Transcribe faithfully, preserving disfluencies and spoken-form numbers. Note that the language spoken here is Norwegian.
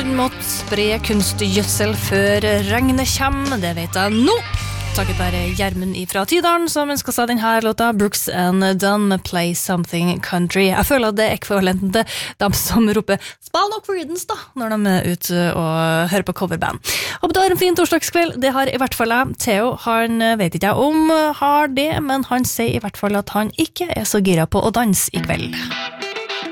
man måtte spre kunstgjødsel før regnet kommer, det vet jeg nå. Takket være Gjermund fra Tydalen som ønsket seg denne låta, Brooks and Dunn med Play Something Country. Jeg føler at det er ekvivalenten til dem som roper «Spill nok Creedence» da, når de er ute og hører på coverband. Håper du har en fin torsdagskveld, det har i hvert fall jeg. Theo, han vet ikke jeg om har det, men han sier i hvert fall at han ikke er så gira på å danse i kveld.